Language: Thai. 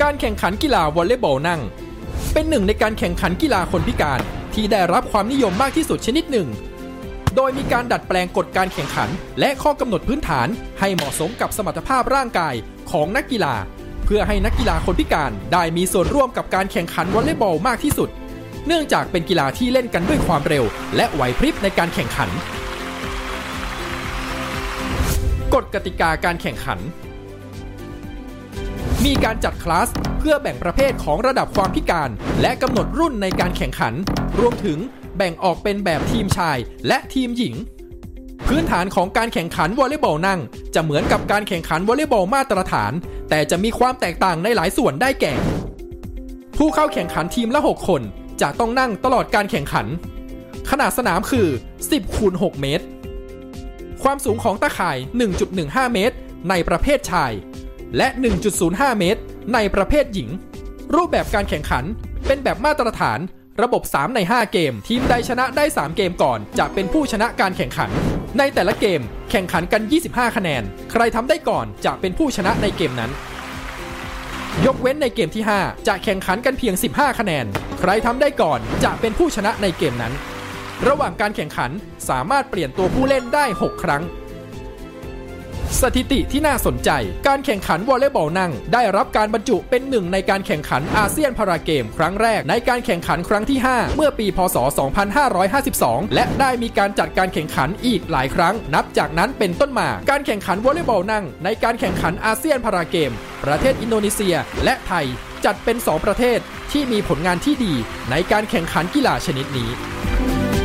การแข่งขันกีฬาวอลเลย์บอลนั่งเป็นหนึ่งในการแข่งขันกีฬาคนพิการที่ได้รับความนิยมมากที่สุดชนิดหนึ่งโดยมีการดัดแปลงกฎการแข่งขันและข้อกำหนดพื้นฐานให้เหมาะสมกับสมรรถภาพร่างกายของนักกีฬาเพื่อให้นักกีฬาคนพิการได้มีส่วนร่วมกับการแข่งขันวอลเลย์บอลมากที่สุดเนื่องจากเป็นกีฬาที่เล่นกันด้วยความเร็วและไหวพริบในการแข่งขันกฎกติกาการแข่งขันมีการจัดคลาสเพื่อแบ่งประเภทของระดับความพิการและกำหนดรุ่นในการแข่งขันรวมถึงแบ่งออกเป็นแบบทีมชายและทีมหญิงพื้นฐานของการแข่งขันวอลเลย์บอลนั่งจะเหมือนกับการแข่งขันวอลเลย์บอลมาตรฐานแต่จะมีความแตกต่างในหลายส่วนได้แก่ผู้เข้าแข่งขันทีมละ6คนจะต้องนั่งตลอดการแข่งขันขนาดสนามคือ 10x6 เมตรความสูงของตาข่าย 1.15 เมตรในประเภทชายและ 1.05 เมตรในประเภทหญิงรูปแบบการแข่งขันเป็นแบบมาตรฐานระบบ3ใน5เกมทีมใดชนะได้3เกมก่อนจะเป็นผู้ชนะการแข่งขันในแต่ละเกมแข่งขันกัน25คะแนนใครทำได้ก่อนจะเป็นผู้ชนะในเกมนั้นยกเว้นในเกมที่5จะแข่งขันกันเพียง15คะแนนใครทำได้ก่อนจะเป็นผู้ชนะในเกมนั้นระหว่างการแข่งขันสามารถเปลี่ยนตัวผู้เล่นได้6ครั้งสถิติที่น่าสนใจการแข่งขันวอลเลย์บอลนั่งได้รับการบรรจุเป็นหนึ่งในการแข่งขันอาเซียนพาราเกมครั้งแรกในการแข่งขันครั้งที่5เมื่อปีพ.ศ. 2552และได้มีการจัดการแข่งขันอีกหลายครั้งนับจากนั้นเป็นต้นมาการแข่งขันวอลเลย์บอลนั่งในการแข่งขันอาเซียนพาราเกมประเทศอินโดนีเซียและไทยจัดเป็น2ประเทศที่มีผลงานที่ดีในการแข่งขันกีฬาชนิดนี้